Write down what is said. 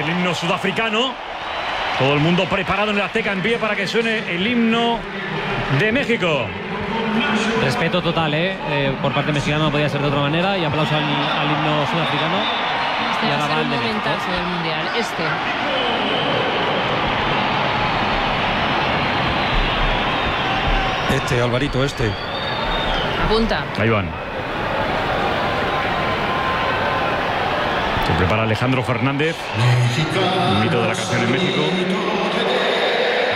el himno sudafricano. Todo el mundo preparado en el Azteca en pie para que suene el himno de México. Respeto total, por parte mexicana, no podía ser de otra manera. Y aplauso al himno sudafricano. Este va a ser un momentazo del Mundial. Alvarito, Apunta. Ahí van. Se prepara Alejandro Fernández, un mito de la canción en México.